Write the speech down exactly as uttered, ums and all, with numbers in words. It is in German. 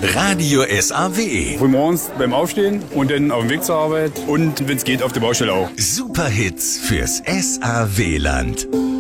Radio S A W. Frühmorgens beim Aufstehen und dann auf dem Weg zur Arbeit und wenn es geht auf der Baustelle auch. Superhits fürs S A W-Land.